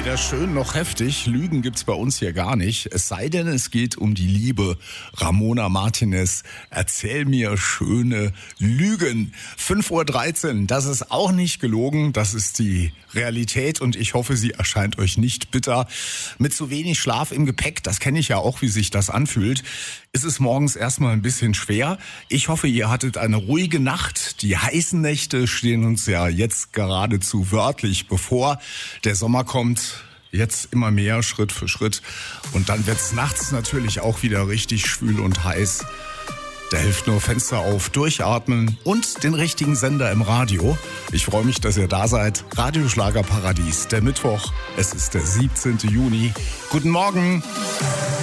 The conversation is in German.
Weder schön noch heftig. Lügen gibt's bei uns hier gar nicht. Es sei denn, es geht um die Liebe. Ramona Martinez, erzähl mir schöne Lügen. 5:13 Uhr, das ist auch nicht gelogen. Das ist die Realität und ich hoffe, sie erscheint euch nicht bitter. Mit zu wenig Schlaf im Gepäck, das kenne ich ja auch, wie sich das anfühlt, ist es morgens erstmal ein bisschen schwer. Ich hoffe, ihr hattet eine ruhige Nacht. Die heißen Nächte stehen uns ja jetzt geradezu wörtlich bevor. Der Sommer kommt jetzt immer mehr, Schritt für Schritt. Und dann wird's nachts natürlich auch wieder richtig schwül und heiß. Da hilft nur Fenster auf, durchatmen und den richtigen Sender im Radio. Ich freue mich, dass ihr da seid. Radio Schlagerparadies, der Mittwoch. Es ist der 17. Juni. Guten Morgen.